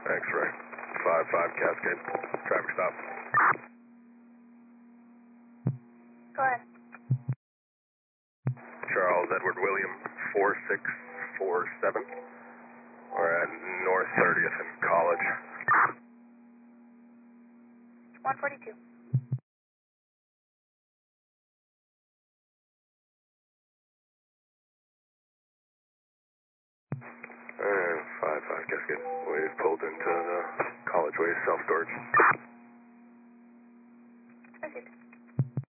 X-ray. 5-5 Cascade. Traffic stop. Go ahead. Charles Edward William 4647. We're at North 30th and College. 142. And 5-5 Cascade. We've pulled into the College Way self-storage.